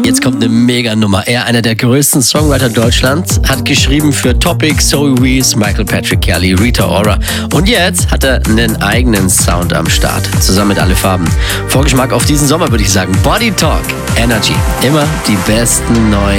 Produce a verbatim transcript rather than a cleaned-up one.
Jetzt kommt eine Mega-Nummer. Er, einer der größten Songwriter Deutschlands, hat geschrieben für Topic, Zoe Wees, Michael Patrick Kelly, Rita Ora. Und jetzt hat er einen eigenen Sound am Start, zusammen mit Alle Farben. Vorgeschmack auf diesen Sommer würde ich sagen, Body Talk, Energy. Immer die besten neuen